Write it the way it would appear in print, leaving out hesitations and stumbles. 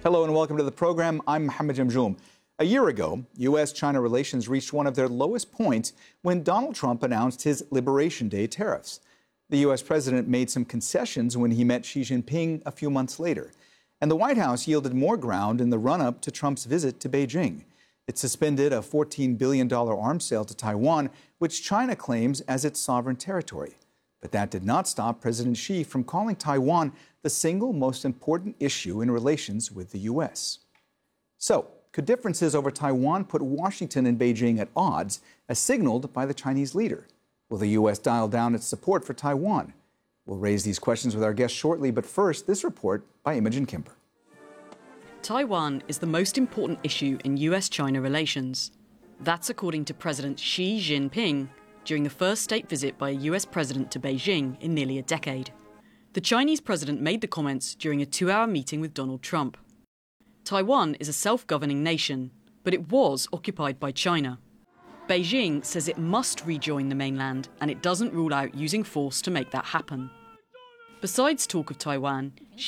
Hello and welcome to the program. I'm Mohammed Jamjoom. A year ago, U.S.-China relations reached one of their lowest points when Donald Trump announced his Liberation Day tariffs. The U.S. president made some concessions when he met Xi Jinping a few months later. And the White House yielded more ground in the run-up to Trump's visit to Beijing. It suspended a $14 billion arms sale to Taiwan, which China claims as its sovereign territory. But that did not stop President Xi from calling Taiwan the single most important issue in relations with the U.S. So, could differences over Taiwan put Washington and Beijing at odds, as signaled by the Chinese leader? Will the U.S. dial down its support for Taiwan? We'll raise these questions with our guests shortly, but first, this report by Imogen Kimber. Taiwan is the most important issue in US-China relations. That's according to President Xi Jinping during the first state visit by a US president to Beijing in nearly a decade. The Chinese president made the comments during a 2-hour meeting with Donald Trump. Taiwan is a self-governing nation, but it was occupied by China. Beijing says it must rejoin the mainland, and it doesn't rule out using force to make that happen. Besides talk of Taiwan,